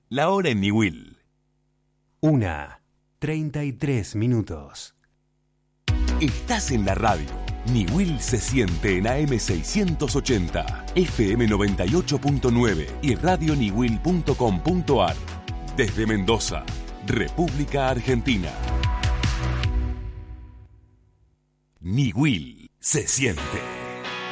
La hora en Niwil. 1:33. Estás en la radio. Niwil se siente en AM 680, FM 98.9 y radioniwil.com.ar. Desde Mendoza, República Argentina. Niwil se siente.